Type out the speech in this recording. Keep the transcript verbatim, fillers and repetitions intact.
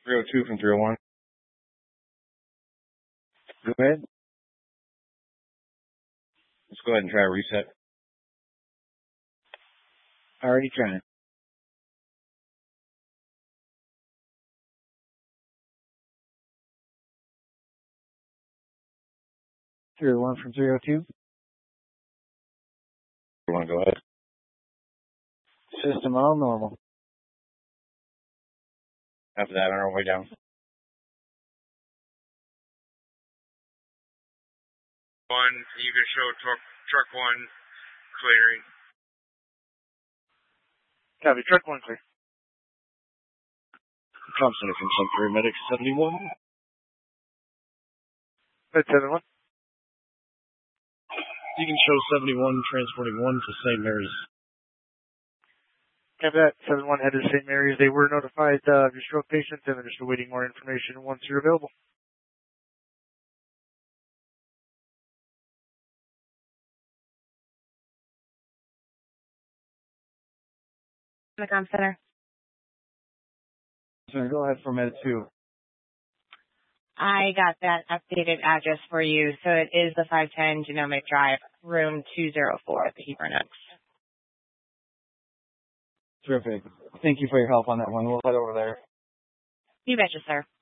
three oh two from three oh one. Go ahead. Let's go ahead and try a reset. Already trying. three oh one from three oh two. You want to go ahead? System all normal. After that, on our way down. One, you can show truck, truck one clearing. Copy, truck one clear. Thompson from Sun Paramedic seventy-one. That's seven one. You can show seventy-one transporting one to Saint Mary's. Copy that. seven one headed to Saint Mary's. They were notified uh, of your stroke patient, and they're just awaiting more information once you're available. The comm center. Sir, go ahead for med two. I got that updated address for you. So it is the five ten Genomic Drive, room two oh four at the Hebrew Nooks. Terrific. Thank you for your help on that one. We'll head over there. You betcha, sir.